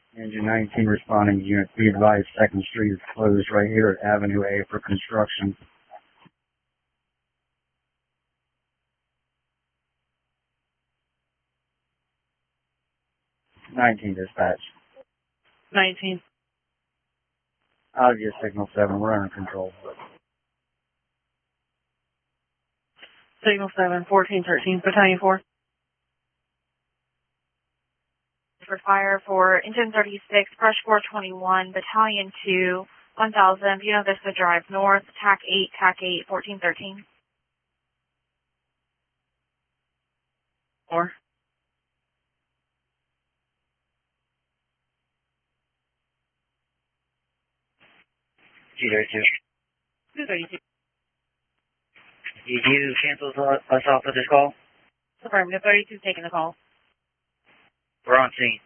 Engine 19 responding, unit be advised, 2nd Street is closed right here at Avenue A for construction. 19 dispatch. 19. I'll get signal 7, we're under control. Signal 7, 1413, Battalion 4. For fire for Engine 36, Brush 421, Battalion 2, 1000, Buena Vista Drive North, TAC 8, 1413. 4. G32. 232. Did you cancel us off with this call? Affirmative, 32 taking the call. We're on scene.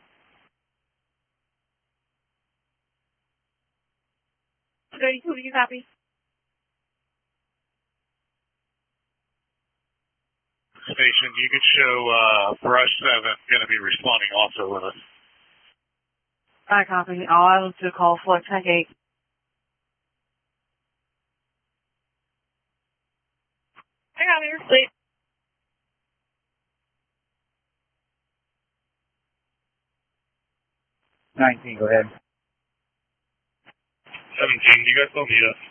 32, do you copy? Station, you could show Brush 7 going to be responding also with us. I copy. All items to call select TAC 8. I got here. Wait. Go ahead. 17, you guys still need us?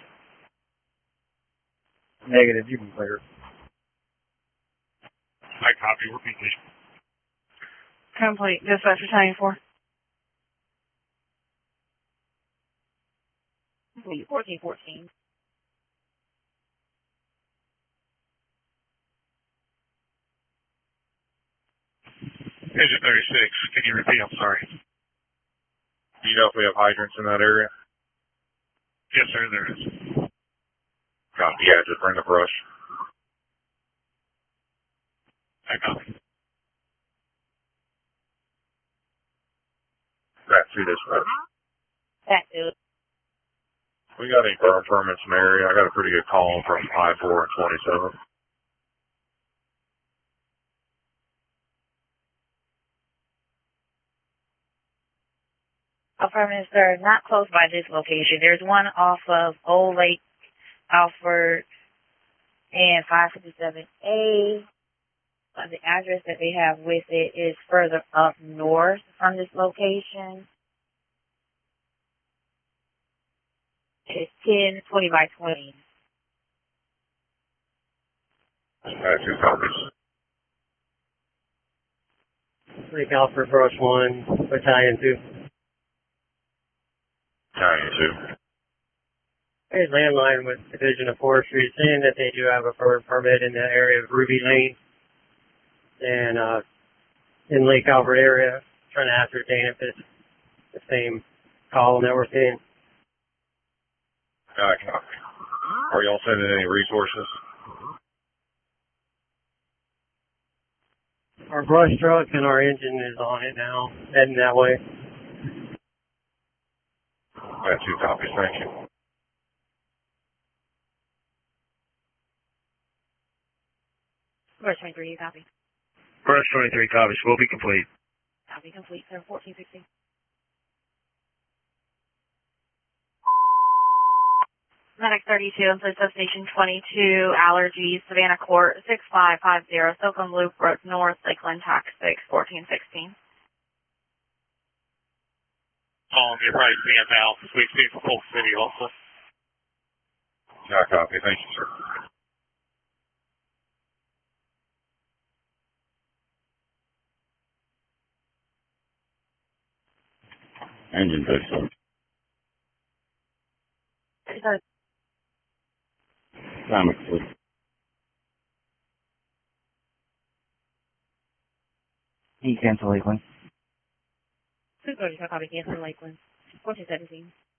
Negative, you can clear. I copy, repeat please. Complete. Dispatch Battalion 4. Complete, 1414. Engine 36, can you repeat? I'm sorry. Do you know if we have hydrants in that area? Yes, sir, there is. Copy. Yeah, just bring the brush. I copy. Back to dispatch. That is. We got any burn permits in the area? I got a pretty good call from I-4 and 27. Affirmative, sir. Not close by this location. There's one off of Old Lake, Alfred, and 557A. The address that they have with it is further up north from this location. It's 1020 by 20. That's 2 copies. Lake Alfred, Brush 1, Battalion 2. Battalion 2. There's landline with Division of Forestry saying that they do have a burn permit in the area of Ruby Lane and in Lake Alfred area, trying to ascertain if it's the same column that we're seeing. Copy. Are y'all sending any resources? Our brush truck and our engine is on it now, heading that way. That's 2 copies. Thank you. Brush 23, you copy. Brush 23 copies. Will be complete. Copy complete, sir, 1416. Medic 32, inside substation 22, Allergies, Savannah Court, 6550, Silcom Loop Road North, Lakeland, TAC 6, 1416. You're probably seeing now, since we've seen for Polk City also. Yeah, copy. Thank you, sir. Engine 6. Time complete. He cancel Lakeland. 230, copy, cancel Lakeland, 1417.